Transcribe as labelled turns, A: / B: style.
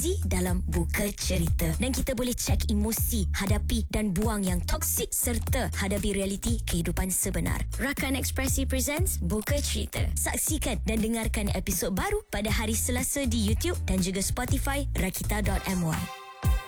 A: Fizi dalam Buka Cerita. Dan kita boleh cek emosi, hadapi dan buang yang toksik serta hadapi realiti kehidupan sebenar. Rakan Ekspresi presents Buka Cerita. Saksikan dan dengarkan episod baru pada hari Selasa di YouTube dan juga Spotify Rakita.my.